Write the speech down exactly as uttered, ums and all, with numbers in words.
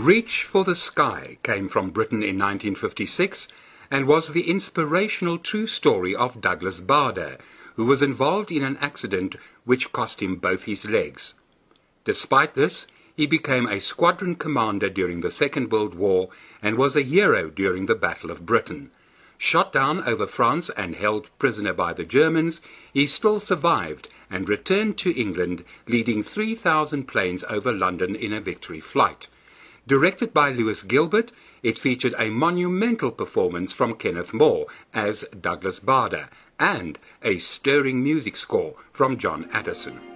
Reach for the Sky came from Britain in nineteen fifty-six and was the inspirational true story of Douglas Bader, who was involved in an accident which cost him both his legs. Despite this, he became a squadron commander during the Second World War and was a hero during the Battle of Britain. Shot down over France and held prisoner by the Germans, he still survived and returned to England, leading three thousand planes over London in a victory flight. Directed by Lewis Gilbert, it featured a monumental performance from Kenneth More as Douglas Bader and a stirring music score from John Addison.